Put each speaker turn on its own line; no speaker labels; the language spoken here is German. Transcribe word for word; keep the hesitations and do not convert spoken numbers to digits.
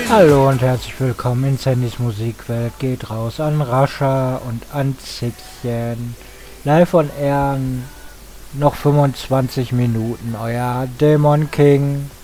Hallo und herzlich willkommen in Sandys Musikwelt. Geht raus an Rascha und an Zickchen. Live on Air, noch fünfundzwanzig Minuten. Euer Dämon King.